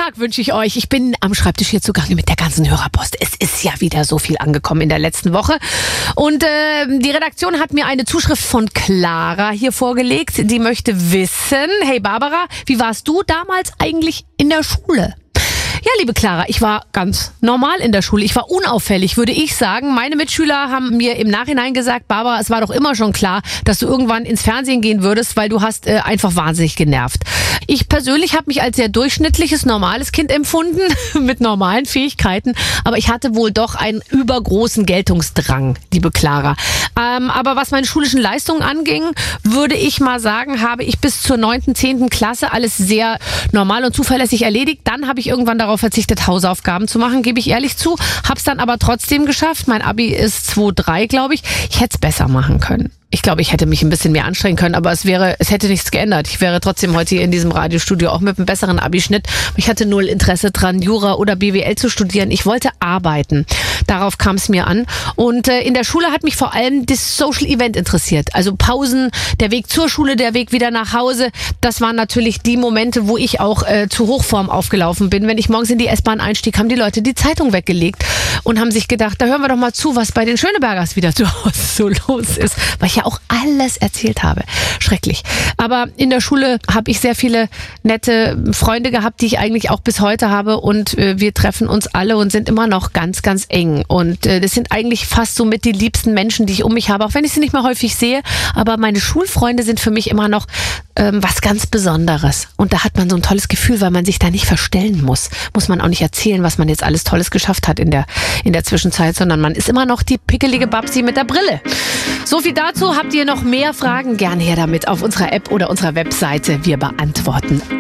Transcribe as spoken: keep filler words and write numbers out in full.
Tag wünsche ich euch. Ich bin am Schreibtisch hier zugange mit der ganzen Hörerpost. Es ist ja wieder so viel angekommen in der letzten Woche. Und äh, die Redaktion hat mir eine Zuschrift von Clara hier vorgelegt. Die möchte wissen, hey Barbara, wie warst du damals eigentlich in der Schule? Ja, liebe Clara, ich war ganz normal in der Schule. Ich war unauffällig, würde ich sagen. Meine Mitschüler haben mir im Nachhinein gesagt, Barbara, es war doch immer schon klar, dass du irgendwann ins Fernsehen gehen würdest, weil du hast äh, einfach wahnsinnig genervt. Ich persönlich habe mich als sehr durchschnittliches, normales Kind empfunden, mit normalen Fähigkeiten. Aber ich hatte wohl doch einen übergroßen Geltungsdrang, liebe Clara. Ähm, aber was meine schulischen Leistungen anging, würde ich mal sagen, habe ich bis zur neunten, zehnten Klasse alles sehr normal und zuverlässig erledigt. Dann habe ich irgendwann darauf verzichtet, Hausaufgaben zu machen, gebe ich ehrlich zu. Hab's dann aber trotzdem geschafft. Mein Abi ist zwei Komma drei, glaube ich. Ich hätte es besser machen können. Ich glaube, ich hätte mich ein bisschen mehr anstrengen können, aber es wäre, es hätte nichts geändert. Ich wäre trotzdem heute hier in diesem Radiostudio auch mit einem besseren Abischnitt. Ich hatte null Interesse dran, Jura oder B W L zu studieren. Ich wollte arbeiten. Darauf kam es mir an. Und äh, in der Schule hat mich vor allem das Social Event interessiert. Also Pausen, der Weg zur Schule, der Weg wieder nach Hause. Das waren natürlich die Momente, wo ich auch äh, zu Hochform aufgelaufen bin. Wenn ich morgens in die S-Bahn einstieg, haben die Leute die Zeitung weggelegt und haben sich gedacht, da hören wir doch mal zu, was bei den Schönebergers wieder zu Hause so los ist. Weil ich ja auch alles erzählt habe. Schrecklich. Aber in der Schule habe ich sehr viele nette Freunde gehabt, die ich eigentlich auch bis heute habe. Und äh, wir treffen uns alle und sind immer noch ganz, ganz eng. Und äh, das sind eigentlich fast so mit die liebsten Menschen, die ich um mich habe, auch wenn ich sie nicht mehr häufig sehe. Aber meine Schulfreunde sind für mich immer noch ähm, was ganz Besonderes. Und da hat man so ein tolles Gefühl, weil man sich da nicht verstellen muss. Muss man auch nicht erzählen, was man jetzt alles Tolles geschafft hat in der, in der Zwischenzeit, sondern man ist immer noch die pickelige Babsi mit der Brille. So viel dazu. Habt ihr noch mehr Fragen? Gerne her damit auf unserer App oder unserer Webseite. Wir beantworten